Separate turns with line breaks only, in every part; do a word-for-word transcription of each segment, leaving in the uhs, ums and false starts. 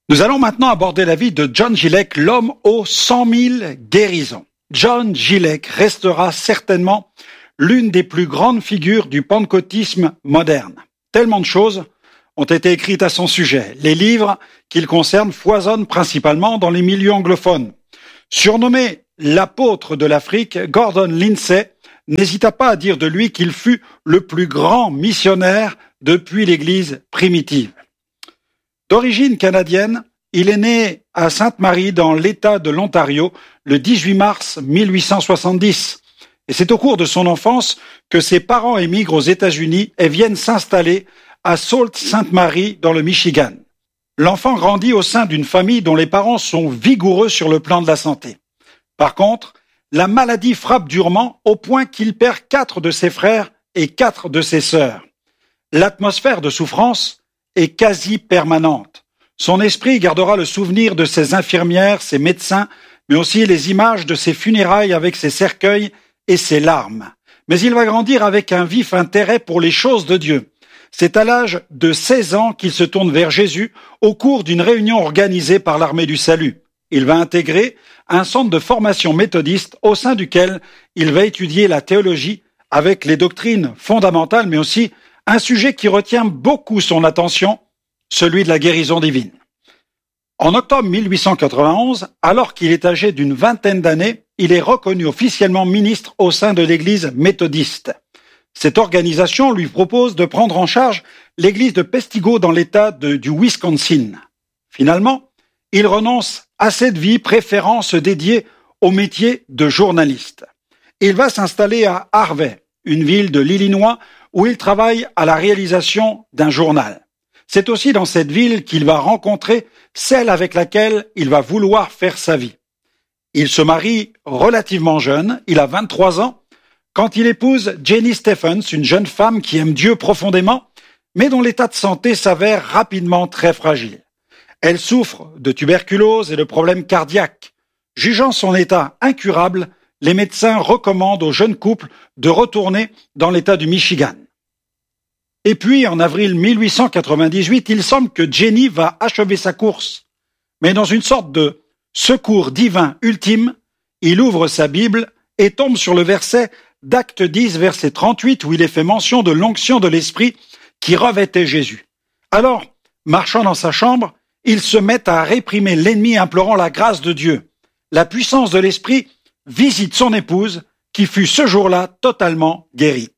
Nous allons maintenant aborder la vie de John Gilek, l'homme aux cent mille guérisons. John Gilek restera certainement l'une des plus grandes figures du pentecôtisme moderne. Tellement de choses ont été écrites à son sujet. Les livres qu'il concerne foisonnent principalement dans les milieux anglophones. Surnommé l'apôtre de l'Afrique, Gordon Lindsay n'hésita pas à dire de lui qu'il fut le plus grand missionnaire depuis l'Église primitive. D'origine canadienne, il est né à Sainte-Marie dans l'État de l'Ontario le dix-huit mars mille huit cent soixante-dix. Et c'est au cours de son enfance que ses parents émigrent aux États-Unis et viennent s'installer à Sault-Sainte-Marie dans le Michigan. L'enfant grandit au sein d'une famille dont les parents sont vigoureux sur le plan de la santé. Par contre, la maladie frappe durement au point qu'il perd quatre de ses frères et quatre de ses sœurs. L'atmosphère de souffrance est quasi permanente. Son esprit gardera le souvenir de ses infirmières, ses médecins, mais aussi les images de ses funérailles avec ses cercueils et ses larmes. Mais il va grandir avec un vif intérêt pour les choses de Dieu. C'est à l'âge de seize ans qu'il se tourne vers Jésus au cours d'une réunion organisée par l'Armée du Salut. Il va intégrer un centre de formation méthodiste au sein duquel il va étudier la théologie avec les doctrines fondamentales, mais aussi un sujet qui retient beaucoup son attention, celui de la guérison divine. En octobre mille huit cent quatre-vingt-onze, alors qu'il est âgé d'une vingtaine d'années, il est reconnu officiellement ministre au sein de l'Église méthodiste. Cette organisation lui propose de prendre en charge l'église de Pestigo dans l'État de, du Wisconsin. Finalement, il renonce à cette vie, préférant se dédier au métier de journaliste. Il va s'installer à Harvey, une ville de l'Illinois, où il travaille à la réalisation d'un journal. C'est aussi dans cette ville qu'il va rencontrer celle avec laquelle il va vouloir faire sa vie. Il se marie relativement jeune, il a vingt-trois ans, quand il épouse Jenny Stephens, une jeune femme qui aime Dieu profondément, mais dont l'état de santé s'avère rapidement très fragile. Elle souffre de tuberculose et de problèmes cardiaques. Jugeant son état incurable, les médecins recommandent au jeune couple de retourner dans l'État du Michigan. Et puis, en avril mille huit cent quatre-vingt-dix-huit, il semble que Jenny va achever sa course. Mais dans une sorte de secours divin ultime, il ouvre sa Bible et tombe sur le verset d'Acte dix, verset trente-huit, où il est fait mention de l'onction de l'Esprit qui revêtait Jésus. Alors, marchant dans sa chambre, il se met à réprimer l'ennemi, implorant la grâce de Dieu. La puissance de l'Esprit visite son épouse, qui fut ce jour-là totalement guérie.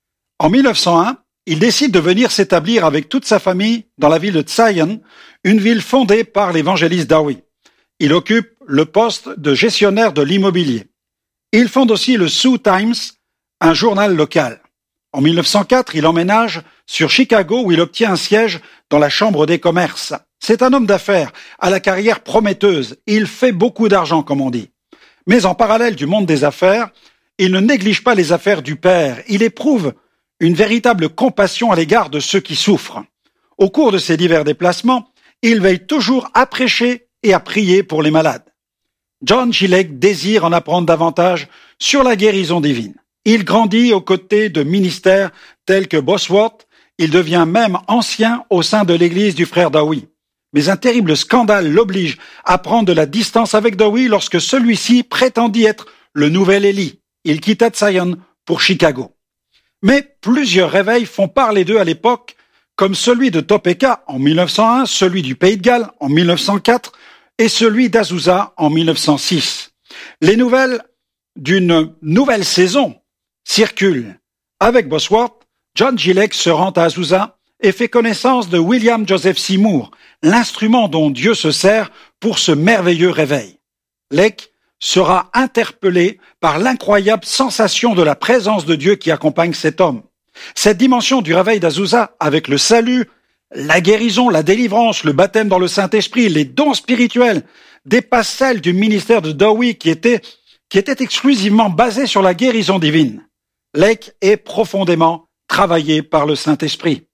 En mille neuf cent un, il décide de venir s'établir avec toute sa famille dans la ville de Zion, une ville fondée par l'évangéliste Dowie. Il occupe le poste de gestionnaire de l'immobilier. Il fonde aussi le Sioux Times, un journal local. En mille neuf cent quatre, il emménage sur Chicago où il obtient un siège dans la Chambre des commerces. C'est un homme d'affaires à la carrière prometteuse. Il fait beaucoup d'argent, comme on dit. Mais en parallèle du monde des affaires, il ne néglige pas les affaires du Père. Il éprouve une véritable compassion à l'égard de ceux qui souffrent. Au cours de ses divers déplacements, il veille toujours à prêcher et à prier pour les malades. John Gilek désire en apprendre davantage sur la guérison divine. Il grandit aux côtés de ministères tels que Bosworth. Il devient même ancien au sein de l'église du frère Dowie. Mais un terrible scandale l'oblige à prendre de la distance avec Dowie lorsque celui-ci prétendit être le nouvel Élie. Il quitta Zion pour Chicago. Mais plusieurs réveils font parler d'eux à l'époque, comme celui de Topeka en mille neuf cent un, celui du Pays de Galles en mille neuf cent quatre et celui d'Azusa en mille neuf cent six. Les nouvelles d'une nouvelle saison circulent. Avec Bosworth, John Gilek se rend à Azusa et fait connaissance de William Joseph Seymour, l'instrument dont Dieu se sert pour ce merveilleux réveil. Lek sera interpellé par l'incroyable sensation de la présence de Dieu qui accompagne cet homme. Cette dimension du réveil d'Azusa, avec le salut, la guérison, la délivrance, le baptême dans le Saint-Esprit, les dons spirituels, dépasse celle du ministère de Dowie qui était, qui était exclusivement basé sur la guérison divine. Lek est profondément travaillé par le Saint-Esprit.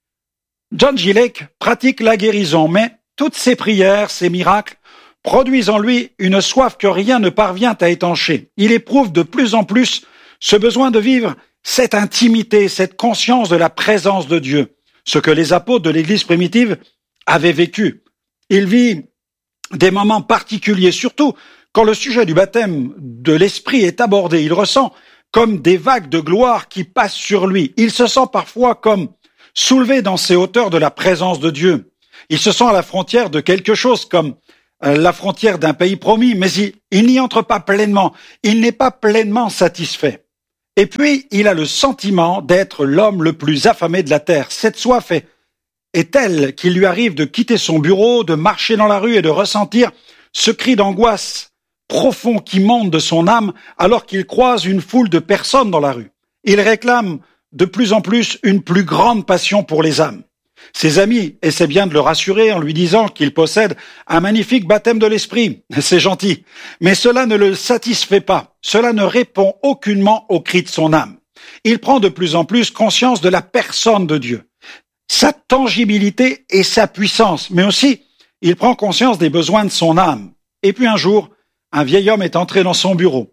John Gilek pratique la guérison, mais toutes ses prières, ses miracles, produisent en lui une soif que rien ne parvient à étancher. Il éprouve de plus en plus ce besoin de vivre cette intimité, cette conscience de la présence de Dieu, ce que les apôtres de l'Église primitive avaient vécu. Il vit des moments particuliers, surtout quand le sujet du baptême de l'Esprit est abordé. Il ressent comme des vagues de gloire qui passent sur lui. Il se sent parfois comme soulevé dans ces hauteurs de la présence de Dieu. Il se sent à la frontière de quelque chose, comme la frontière d'un pays promis, mais il, il n'y entre pas pleinement. Il n'est pas pleinement satisfait. Et puis, il a le sentiment d'être l'homme le plus affamé de la terre. Cette soif est, est telle qu'il lui arrive de quitter son bureau, de marcher dans la rue et de ressentir ce cri d'angoisse profond qui monte de son âme alors qu'il croise une foule de personnes dans la rue. Il réclame de plus en plus une plus grande passion pour les âmes. Ses amis essaient bien de le rassurer en lui disant qu'il possède un magnifique baptême de l'esprit. C'est gentil, mais cela ne le satisfait pas. Cela ne répond aucunement aux cris de son âme. Il prend de plus en plus conscience de la personne de Dieu, sa tangibilité et sa puissance, mais aussi il prend conscience des besoins de son âme. Et puis un jour, un vieil homme est entré dans son bureau.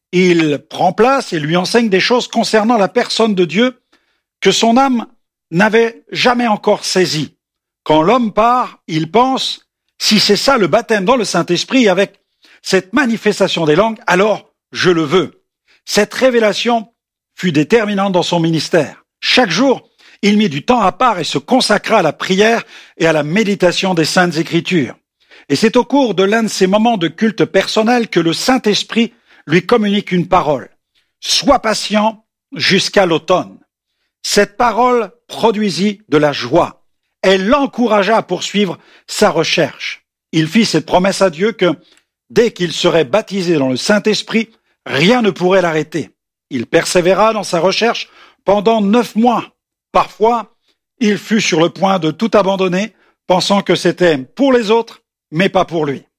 Il prend place et lui enseigne des choses concernant la personne de Dieu que son âme n'avait jamais encore saisies. Quand l'homme part, il pense, si c'est ça le baptême dans le Saint-Esprit avec cette manifestation des langues, alors je le veux. Cette révélation fut déterminante dans son ministère. Chaque jour, il mit du temps à part et se consacra à la prière et à la méditation des Saintes Écritures. Et c'est au cours de l'un de ces moments de culte personnel que le Saint-Esprit lui communique une parole. Sois patient jusqu'à l'automne. Cette parole produisit de la joie. Elle l'encouragea à poursuivre sa recherche. Il fit cette promesse à Dieu que, dès qu'il serait baptisé dans le Saint-Esprit, rien ne pourrait l'arrêter. Il persévéra dans sa recherche pendant neuf mois. Parfois, il fut sur le point de tout abandonner, pensant que c'était pour les autres, mais pas pour lui.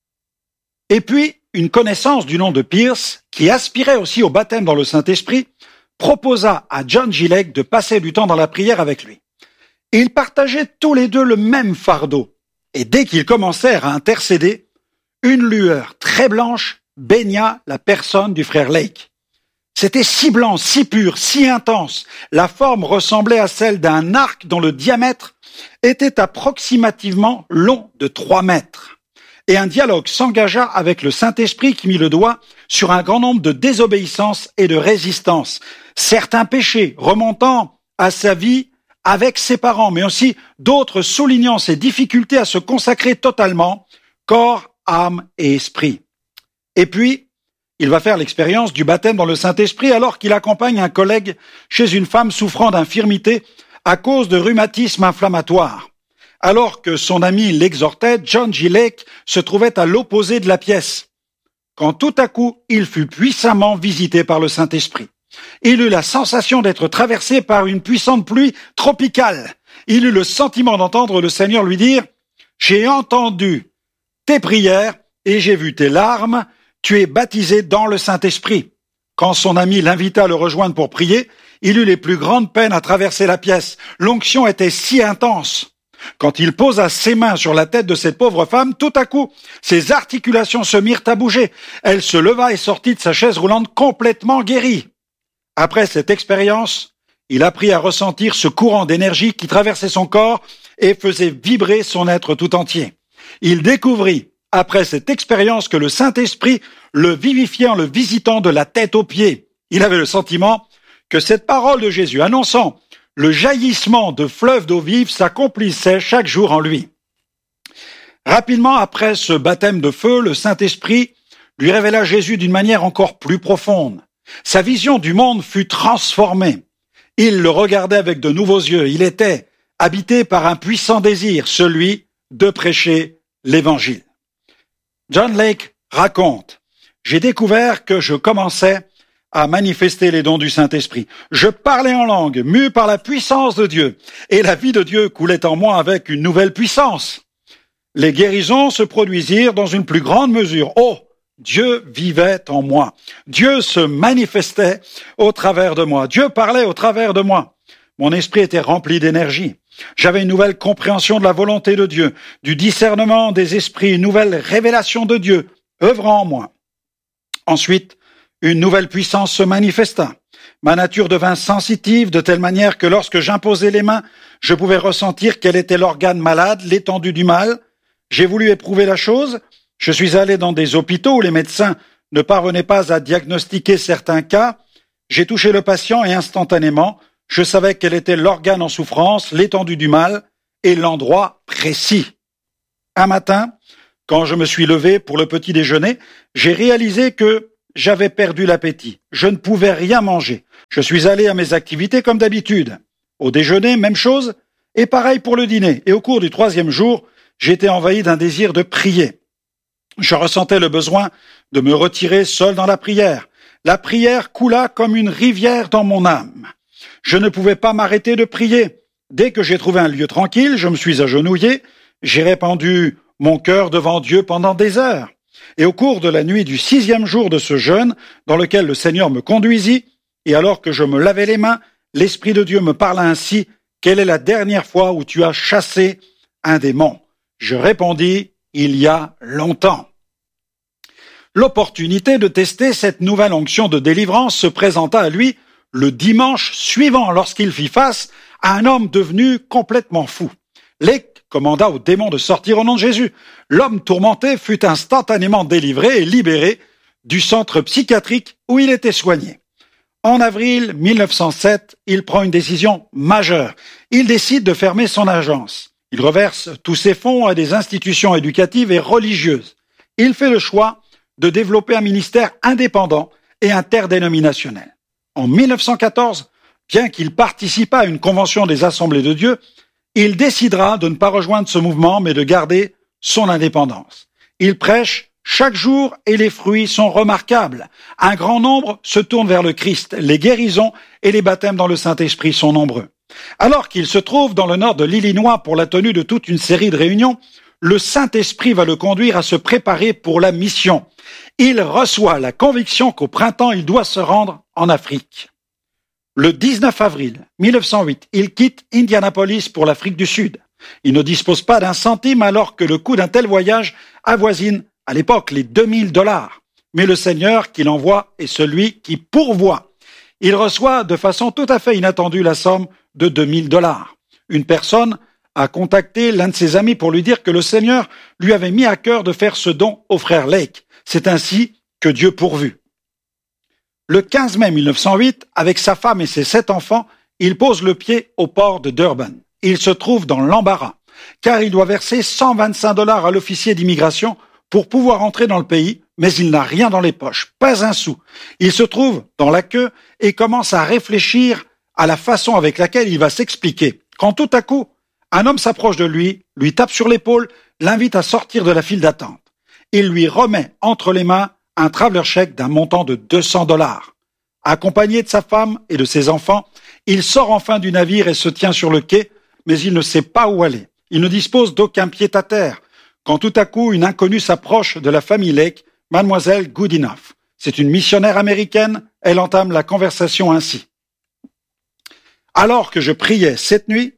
Et puis, une connaissance du nom de Pierce, qui aspirait aussi au baptême dans le Saint-Esprit, proposa à John Gilek de passer du temps dans la prière avec lui. Ils partageaient tous les deux le même fardeau, et dès qu'ils commencèrent à intercéder, une lueur très blanche baigna la personne du frère Lake. C'était si blanc, si pur, si intense, la forme ressemblait à celle d'un arc dont le diamètre était approximativement long de trois mètres. Et un dialogue s'engagea avec le Saint-Esprit qui mit le doigt sur un grand nombre de désobéissances et de résistances. Certains péchés remontant à sa vie avec ses parents, mais aussi d'autres soulignant ses difficultés à se consacrer totalement, corps, âme et esprit. Et puis, il va faire l'expérience du baptême dans le Saint-Esprit alors qu'il accompagne un collègue chez une femme souffrant d'infirmité à cause de rhumatisme inflammatoire. Alors que son ami l'exhortait, John Gilek se trouvait à l'opposé de la pièce, quand tout à coup il fut puissamment visité par le Saint-Esprit. Il eut la sensation d'être traversé par une puissante pluie tropicale. Il eut le sentiment d'entendre le Seigneur lui dire « J'ai entendu tes prières et j'ai vu tes larmes, tu es baptisé dans le Saint-Esprit. » Quand son ami l'invita à le rejoindre pour prier, il eut les plus grandes peines à traverser la pièce. L'onction était si intense. Quand il posa ses mains sur la tête de cette pauvre femme, tout à coup, ses articulations se mirent à bouger. Elle se leva et sortit de sa chaise roulante complètement guérie. Après cette expérience, il apprit à ressentir ce courant d'énergie qui traversait son corps et faisait vibrer son être tout entier. Il découvrit, après cette expérience, que le Saint-Esprit le vivifiait en le visitant de la tête aux pieds. Il avait le sentiment que cette parole de Jésus annonçant le jaillissement de fleuves d'eau vive s'accomplissait chaque jour en lui. Rapidement après ce baptême de feu, le Saint-Esprit lui révéla Jésus d'une manière encore plus profonde. Sa vision du monde fut transformée. Il le regardait avec de nouveaux yeux. Il était habité par un puissant désir, celui de prêcher l'Évangile. John Lake raconte « J'ai découvert que je commençais à manifester les dons du Saint-Esprit. Je parlais en langue, mu par la puissance de Dieu, et la vie de Dieu coulait en moi avec une nouvelle puissance. Les guérisons se produisirent dans une plus grande mesure. Oh, Dieu vivait en moi. Dieu se manifestait au travers de moi. Dieu parlait au travers de moi. Mon esprit était rempli d'énergie. J'avais une nouvelle compréhension de la volonté de Dieu, du discernement des esprits, une nouvelle révélation de Dieu œuvrant en moi. Ensuite, une nouvelle puissance se manifesta. Ma nature devint sensitive de telle manière que lorsque j'imposais les mains, je pouvais ressentir quel était l'organe malade, l'étendue du mal. J'ai voulu éprouver la chose. Je suis allé dans des hôpitaux où les médecins ne parvenaient pas à diagnostiquer certains cas. J'ai touché le patient et instantanément, je savais quel était l'organe en souffrance, l'étendue du mal et l'endroit précis. Un matin, quand je me suis levé pour le petit déjeuner, j'ai réalisé que j'avais perdu l'appétit. Je ne pouvais rien manger. Je suis allé à mes activités comme d'habitude. Au déjeuner, même chose, et pareil pour le dîner. Et au cours du troisième jour, j'étais envahi d'un désir de prier. Je ressentais le besoin de me retirer seul dans la prière. La prière coula comme une rivière dans mon âme. Je ne pouvais pas m'arrêter de prier. Dès que j'ai trouvé un lieu tranquille, je me suis agenouillé, j'ai répandu mon cœur devant Dieu pendant des heures. Et au cours de la nuit du sixième jour de ce jeûne, dans lequel le Seigneur me conduisit, et alors que je me lavais les mains, l'Esprit de Dieu me parla ainsi, « Quelle est la dernière fois où tu as chassé un démon ?» Je répondis, « Il y a longtemps. » L'opportunité de tester cette nouvelle onction de délivrance se présenta à lui le dimanche suivant lorsqu'il fit face à un homme devenu complètement fou. Lake commanda au démon de sortir au nom de Jésus. L'homme tourmenté fut instantanément délivré et libéré du centre psychiatrique où il était soigné. En avril mille neuf cent sept, il prend une décision majeure. Il décide de fermer son agence. Il reverse tous ses fonds à des institutions éducatives et religieuses. Il fait le choix de développer un ministère indépendant et interdénominationnel. En mille neuf cent quatorze, bien qu'il participât à une convention des Assemblées de Dieu, il décidera de ne pas rejoindre ce mouvement, mais de garder son indépendance. Il prêche chaque jour et les fruits sont remarquables. Un grand nombre se tournent vers le Christ. Les guérisons et les baptêmes dans le Saint-Esprit sont nombreux. Alors qu'il se trouve dans le nord de l'Illinois pour la tenue de toute une série de réunions, le Saint-Esprit va le conduire à se préparer pour la mission. Il reçoit la conviction qu'au printemps, il doit se rendre en Afrique. Le dix-neuf avril mille neuf cent huit, il quitte Indianapolis pour l'Afrique du Sud. Il ne dispose pas d'un centime alors que le coût d'un tel voyage avoisine à l'époque les deux mille dollars. Mais le Seigneur qui l'envoie est celui qui pourvoit. Il reçoit de façon tout à fait inattendue la somme de deux mille dollars. Une personne a contacté l'un de ses amis pour lui dire que le Seigneur lui avait mis à cœur de faire ce don au frère Lake. C'est ainsi que Dieu pourvut. Le quinze mai mille neuf cent huit, avec sa femme et ses sept enfants, il pose le pied au port de Durban. Il se trouve dans l'embarras, car il doit verser cent vingt-cinq dollars à l'officier d'immigration pour pouvoir entrer dans le pays, mais il n'a rien dans les poches, pas un sou. Il se trouve dans la queue et commence à réfléchir à la façon avec laquelle il va s'expliquer. Quand tout à coup, un homme s'approche de lui, lui tape sur l'épaule, l'invite à sortir de la file d'attente. Il lui remet entre les mains un traveler check d'un montant de deux cents dollars. Accompagné de sa femme et de ses enfants, il sort enfin du navire et se tient sur le quai, mais il ne sait pas où aller. Il ne dispose d'aucun pied-à-terre. Quand tout à coup, une inconnue s'approche de la famille Lake, mademoiselle Goodenough. C'est une missionnaire américaine, elle entame la conversation ainsi. Alors que je priais cette nuit,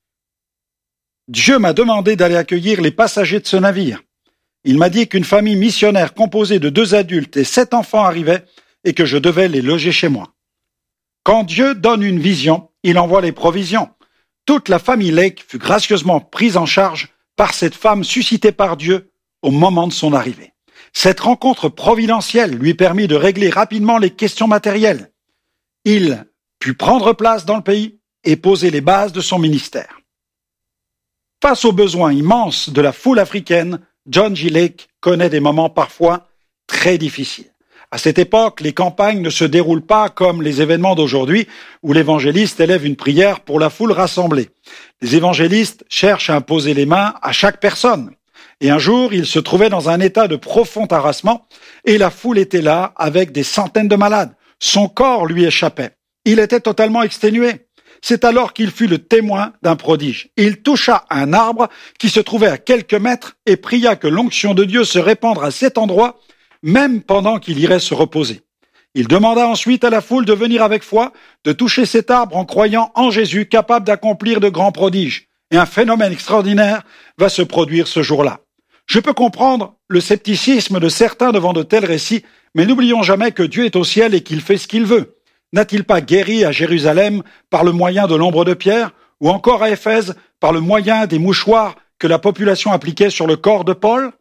Dieu m'a demandé d'aller accueillir les passagers de ce navire. Il m'a dit qu'une famille missionnaire composée de deux adultes et sept enfants arrivait et que je devais les loger chez moi. Quand Dieu donne une vision, il envoie les provisions. Toute la famille Lake fut gracieusement prise en charge par cette femme suscitée par Dieu au moment de son arrivée. Cette rencontre providentielle lui permit de régler rapidement les questions matérielles. Il put prendre place dans le pays et poser les bases de son ministère. Face aux besoins immenses de la foule africaine, John G. Lake connaît des moments parfois très difficiles. À cette époque, les campagnes ne se déroulent pas comme les événements d'aujourd'hui où l'évangéliste élève une prière pour la foule rassemblée. Les évangélistes cherchent à imposer les mains à chaque personne. Et un jour, il se trouvait dans un état de profond harassement et la foule était là avec des centaines de malades. Son corps lui échappait. Il était totalement exténué. C'est alors qu'il fut le témoin d'un prodige. Il toucha un arbre qui se trouvait à quelques mètres et pria que l'onction de Dieu se répande à cet endroit, même pendant qu'il irait se reposer. Il demanda ensuite à la foule de venir avec foi, de toucher cet arbre en croyant en Jésus capable d'accomplir de grands prodiges. Et un phénomène extraordinaire va se produire ce jour-là. Je peux comprendre le scepticisme de certains devant de tels récits, mais n'oublions jamais que Dieu est au ciel et qu'il fait ce qu'il veut. N'a-t-il pas guéri à Jérusalem par le moyen de l'ombre de Pierre, ou encore à Éphèse par le moyen des mouchoirs que la population appliquait sur le corps de Paul?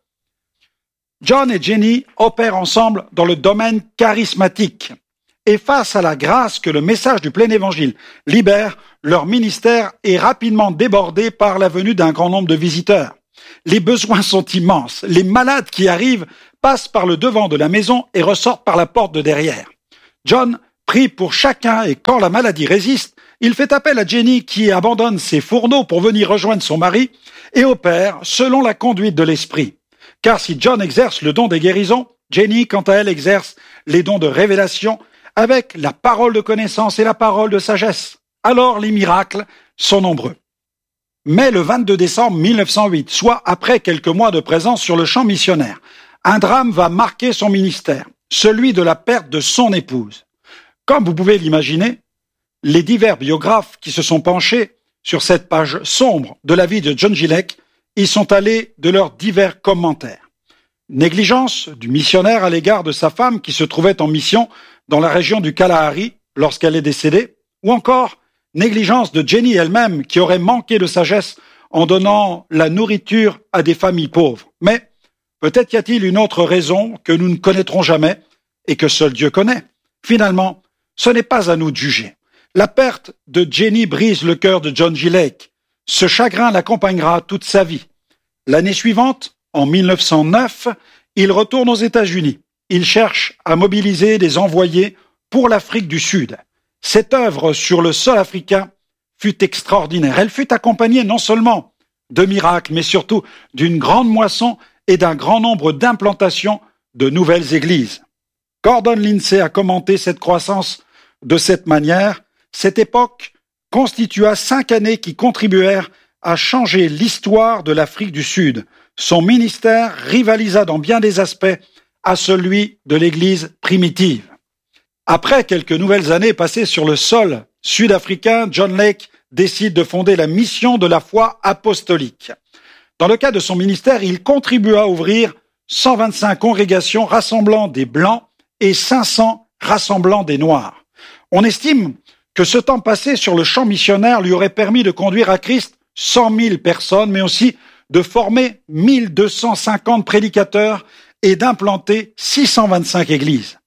John et Jenny opèrent ensemble dans le domaine charismatique. Et face à la grâce que le message du plein évangile libère, leur ministère est rapidement débordé par la venue d'un grand nombre de visiteurs. Les besoins sont immenses. Les malades qui arrivent passent par le devant de la maison et ressortent par la porte de derrière. John prie pour chacun et quand la maladie résiste, il fait appel à Jenny qui abandonne ses fourneaux pour venir rejoindre son mari et opère selon la conduite de l'esprit. Car si John exerce le don des guérisons, Jenny, quant à elle, exerce les dons de révélation avec la parole de connaissance et la parole de sagesse. Alors les miracles sont nombreux. Mais le vingt-deux décembre mille neuf cent huit, soit après quelques mois de présence sur le champ missionnaire, un drame va marquer son ministère, celui de la perte de son épouse. Comme vous pouvez l'imaginer, les divers biographes qui se sont penchés sur cette page sombre de la vie de John Gilek y sont allés de leurs divers commentaires. Négligence du missionnaire à l'égard de sa femme qui se trouvait en mission dans la région du Kalahari lorsqu'elle est décédée, ou encore négligence de Jenny elle-même qui aurait manqué de sagesse en donnant la nourriture à des familles pauvres. Mais peut-être y a-t-il une autre raison que nous ne connaîtrons jamais et que seul Dieu connaît. Finalement, ce n'est pas à nous de juger. La perte de Jenny brise le cœur de John Gilek. Ce chagrin l'accompagnera toute sa vie. L'année suivante, en mille neuf cent neuf, il retourne aux États-Unis. Il cherche à mobiliser des envoyés pour l'Afrique du Sud. Cette œuvre sur le sol africain fut extraordinaire. Elle fut accompagnée non seulement de miracles, mais surtout d'une grande moisson et d'un grand nombre d'implantations de nouvelles églises. Gordon Lindsay a commenté cette croissance de cette manière. Cette époque constitua cinq années qui contribuèrent à changer l'histoire de l'Afrique du Sud. Son ministère rivalisa dans bien des aspects à celui de l'Église primitive. Après quelques nouvelles années passées sur le sol sud-africain, John Lake décide de fonder la mission de la foi apostolique. Dans le cadre de son ministère, il contribua à ouvrir cent vingt-cinq congrégations rassemblant des Blancs et cinq cents rassemblant des Noirs. On estime que ce temps passé sur le champ missionnaire lui aurait permis de conduire à Christ cent mille personnes, mais aussi de former mille deux cent cinquante prédicateurs et d'implanter six cent vingt-cinq églises.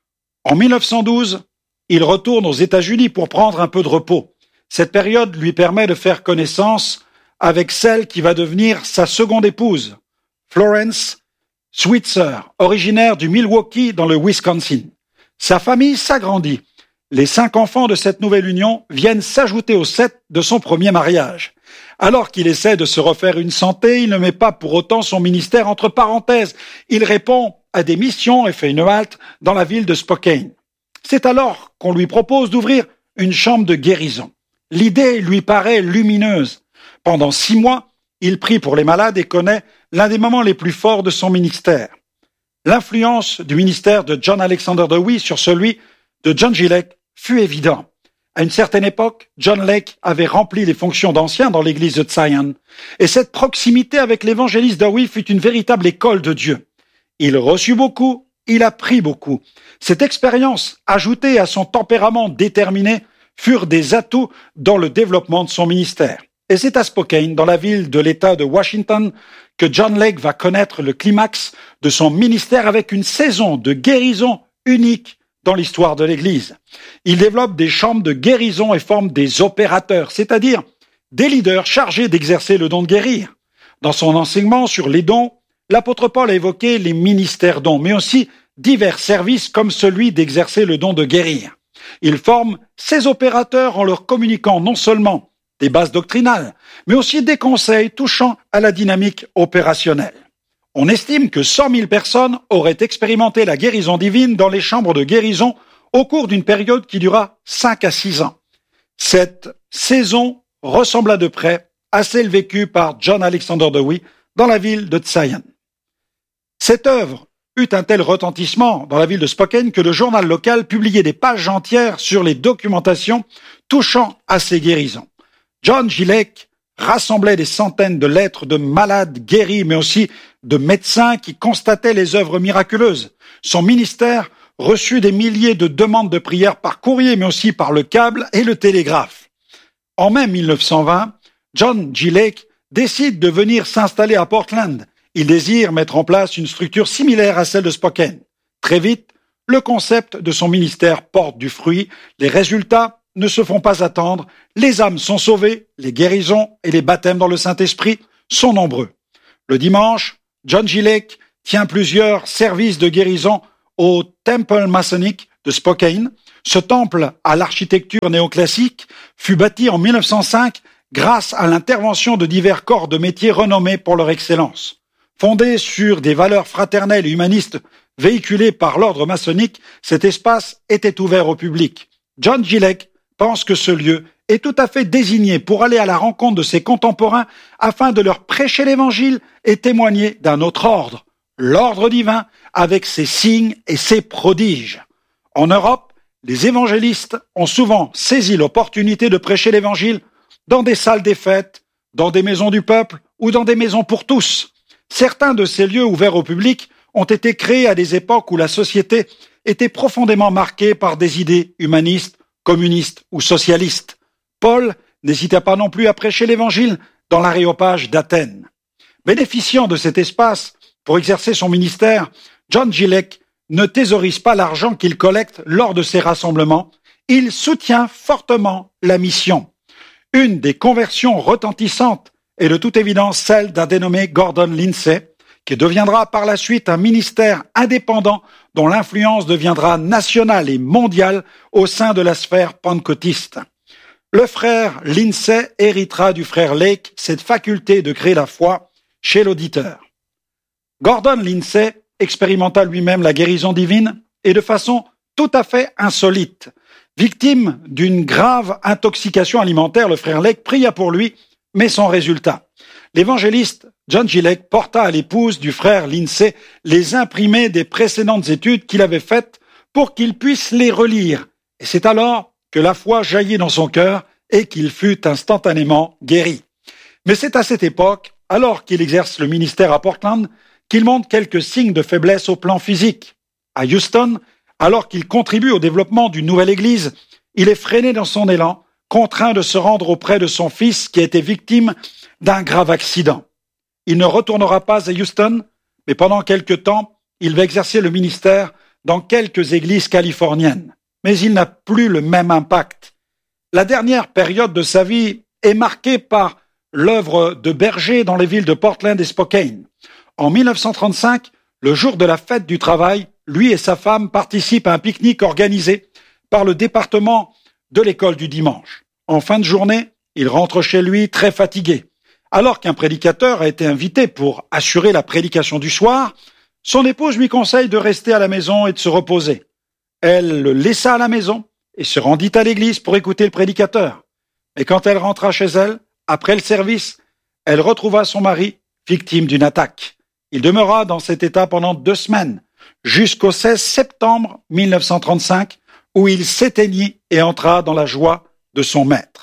En mille neuf cent douze, il retourne aux États-Unis pour prendre un peu de repos. Cette période lui permet de faire connaissance avec celle qui va devenir sa seconde épouse, Florence Switzer, originaire du Milwaukee dans le Wisconsin. Sa famille s'agrandit. Les cinq enfants de cette nouvelle union viennent s'ajouter aux sept de son premier mariage. Alors qu'il essaie de se refaire une santé, il ne met pas pour autant son ministère entre parenthèses. Il répond à des missions et fait une halte dans la ville de Spokane. C'est alors qu'on lui propose d'ouvrir une chambre de guérison. L'idée lui paraît lumineuse. Pendant six mois, il prie pour les malades et connaît l'un des moments les plus forts de son ministère. L'influence du ministère de John Alexander Dowie sur celui de John Gilek fut évident. À une certaine époque, John Lake avait rempli les fonctions d'ancien dans l'église de Zion, et cette proximité avec l'évangéliste Dowie fut une véritable école de Dieu. Il reçut beaucoup, il apprit beaucoup. Cette expérience, ajoutée à son tempérament déterminé, furent des atouts dans le développement de son ministère. Et c'est à Spokane, dans la ville de l'État de Washington, que John Lake va connaître le climax de son ministère avec une saison de guérison unique dans l'histoire de l'Église. Il développe des chambres de guérison et forme des opérateurs, c'est-à-dire des leaders chargés d'exercer le don de guérir. Dans son enseignement sur les dons, l'apôtre Paul a évoqué les ministères dons, mais aussi divers services comme celui d'exercer le don de guérir. Il forme ces opérateurs en leur communiquant non seulement des bases doctrinales, mais aussi des conseils touchant à la dynamique opérationnelle. On estime que cent mille personnes auraient expérimenté la guérison divine dans les chambres de guérison au cours d'une période qui dura cinq à six ans. Cette saison ressembla de près à celle vécue par John Alexander Dowie dans la ville de Zion. Cette œuvre eut un tel retentissement dans la ville de Spokane que le journal local publiait des pages entières sur les documentations touchant à ces guérisons. John Gilek rassemblait des centaines de lettres de malades guéris, mais aussi de médecins qui constataient les œuvres miraculeuses. Son ministère reçut des milliers de demandes de prière par courrier, mais aussi par le câble et le télégraphe. En mai mille neuf cent vingt, John Gilek décide de venir s'installer à Portland. Il désire mettre en place une structure similaire à celle de Spokane. Très vite, le concept de son ministère porte du fruit. Les résultats ne se font pas attendre. Les âmes sont sauvées, les guérisons et les baptêmes dans le Saint-Esprit sont nombreux. Le dimanche, John G. Lake tient plusieurs services de guérison au Temple maçonnique de Spokane. Ce temple à l'architecture néoclassique fut bâti en mille neuf cent cinq grâce à l'intervention de divers corps de métiers renommés pour leur excellence. Fondé sur des valeurs fraternelles et humanistes véhiculées par l'ordre maçonnique, cet espace était ouvert au public. John G. Lake pense que ce lieu est tout à fait désigné pour aller à la rencontre de ses contemporains afin de leur prêcher l'évangile et témoigner d'un autre ordre, l'ordre divin, avec ses signes et ses prodiges. En Europe, les évangélistes ont souvent saisi l'opportunité de prêcher l'évangile dans des salles des fêtes, dans des maisons du peuple ou dans des maisons pour tous. Certains de ces lieux ouverts au public ont été créés à des époques où la société était profondément marquée par des idées humanistes, communistes ou socialistes. Paul n'hésita pas non plus à prêcher l'évangile dans l'aréopage d'Athènes. Bénéficiant de cet espace pour exercer son ministère, John G. Lake ne thésaurise pas l'argent qu'il collecte lors de ses rassemblements. Il soutient fortement la mission. Une des conversions retentissantes est de toute évidence celle d'un dénommé Gordon Lindsay, qui deviendra par la suite un ministère indépendant dont l'influence deviendra nationale et mondiale au sein de la sphère pentecôtiste. Le frère Lindsay héritera du frère Lake cette faculté de créer la foi chez l'auditeur. Gordon Lindsay expérimenta lui-même la guérison divine et de façon tout à fait insolite. Victime d'une grave intoxication alimentaire, le frère Lake pria pour lui, mais sans résultat. L'évangéliste John G. Lake porta à l'épouse du frère Lindsay les imprimés des précédentes études qu'il avait faites pour qu'il puisse les relire. Et c'est alors que la foi jaillit dans son cœur et qu'il fut instantanément guéri. Mais c'est à cette époque, alors qu'il exerce le ministère à Portland, qu'il montre quelques signes de faiblesse au plan physique. À Houston, alors qu'il contribue au développement d'une nouvelle église, il est freiné dans son élan, contraint de se rendre auprès de son fils qui a été victime d'un grave accident. Il ne retournera pas à Houston, mais pendant quelque temps, il va exercer le ministère dans quelques églises californiennes. Mais il n'a plus le même impact. La dernière période de sa vie est marquée par l'œuvre de berger dans les villes de Portland et Spokane. En mille neuf cent trente-cinq, le jour de la fête du travail, lui et sa femme participent à un pique-nique organisé par le département de l'école du dimanche. En fin de journée, il rentre chez lui très fatigué. Alors qu'un prédicateur a été invité pour assurer la prédication du soir, son épouse lui conseille de rester à la maison et de se reposer. Elle le laissa à la maison et se rendit à l'église pour écouter le prédicateur. Mais quand elle rentra chez elle, après le service, elle retrouva son mari victime d'une attaque. Il demeura dans cet état pendant deux semaines, jusqu'au seize septembre mille neuf cent trente-cinq, où il s'éteignit et entra dans la joie de son maître.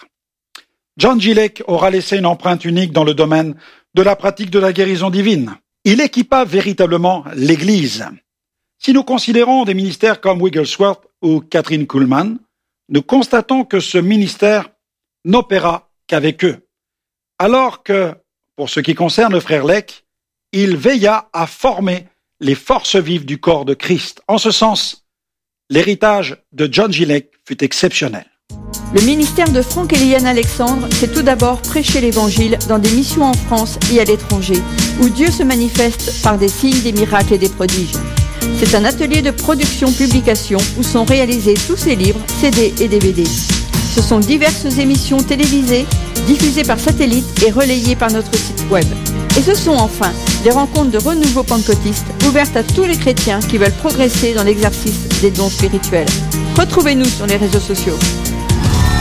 John G. Lake aura laissé une empreinte unique dans le domaine de la pratique de la guérison divine. Il équipa véritablement l'Église. Si nous considérons des ministères comme Wigglesworth ou Catherine Kuhlman, nous constatons que ce ministère n'opéra qu'avec eux. Alors que, pour ce qui concerne le frère Lake, il veilla à former les forces vives du corps de Christ. En ce sens, l'héritage de John G. Lake fut exceptionnel.
Le ministère de Franck Eliane Alexandre, c'est tout d'abord prêcher l'Évangile dans des missions en France et à l'étranger, où Dieu se manifeste par des signes, des miracles et des prodiges. C'est un atelier de production-publication où sont réalisés tous ses livres, C D et D V D. Ce sont diverses émissions télévisées, diffusées par satellite et relayées par notre site web. Et ce sont enfin des rencontres de renouveau pentecôtiste ouvertes à tous les chrétiens qui veulent progresser dans l'exercice des dons spirituels. Retrouvez-nous sur les réseaux sociaux.